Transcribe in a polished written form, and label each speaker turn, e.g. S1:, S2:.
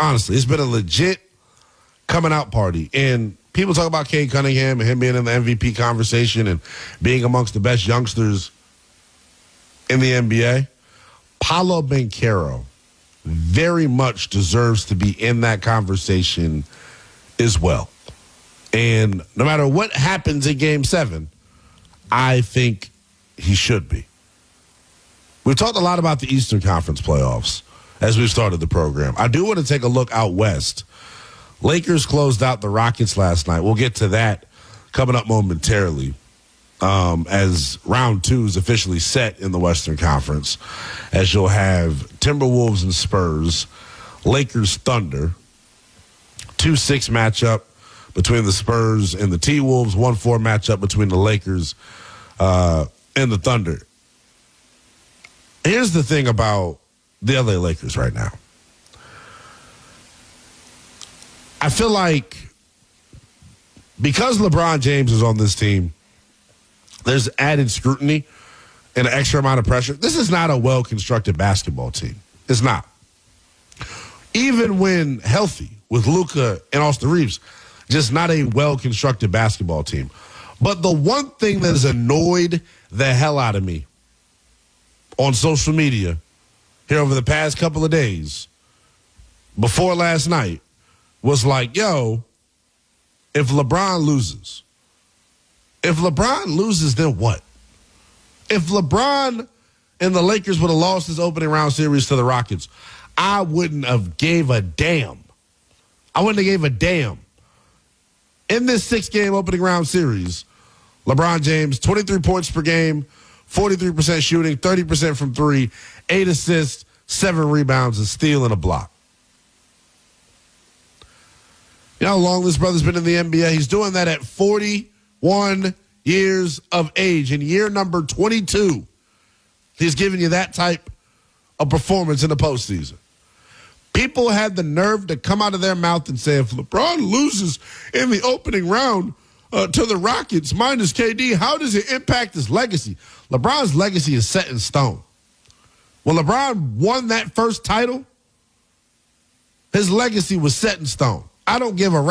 S1: Honestly, it's been a legit coming out party. And people talk about Cade Cunningham and him being in the MVP conversation and being amongst the best youngsters in the NBA. Paolo Banchero very much deserves to be in that conversation as well. And no matter what happens in Game 7, I think he should be. We've talked a lot about the Eastern Conference playoffs as we've started the program. I do want to take a look out west. Lakers closed out the Rockets last night. We'll get to that coming up momentarily as round 2 is officially set in the Western Conference, as you'll have Timberwolves and Spurs, Lakers Thunder, 2-6 matchup between the Spurs and the T-Wolves, 1-4 matchup between the Lakers and the Thunder. Here's the thing about the LA Lakers right now. I feel like because LeBron James is on this team, there's added scrutiny and an extra amount of pressure. This is not a well-constructed basketball team. It's not. Even when healthy with Luka and Austin Reeves, just not a well-constructed basketball team. But the one thing that has annoyed the hell out of me on social media here over the past couple of days, before last night, was like, yo, if LeBron loses, then what? If LeBron and the Lakers would have lost this opening round series to the Rockets, I wouldn't have gave a damn. In this 6-game opening round series, LeBron James, 23 points per game, 43% shooting, 30% from 3, 8 assists, 7 rebounds, a steal, and a block. You know how long this brother's been in the NBA? He's doing that at 41 years of age. In year number 22, he's giving you that type of performance in the postseason. People had the nerve to come out of their mouth and say, if LeBron loses in the opening round to the Rockets minus KD, how does it impact his legacy? LeBron's legacy is set in stone. When LeBron won that first title, his legacy was set in stone. I don't give a